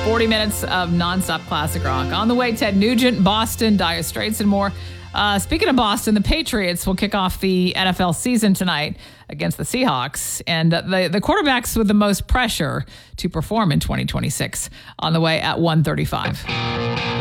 40 minutes of nonstop classic rock. On the way, Ted Nugent, Boston, Dire Straits, and more. Speaking of Boston, the Patriots will kick off the NFL season tonight against the Seahawks. And the quarterbacks with the most pressure to perform in 2026 on the way at 1:35.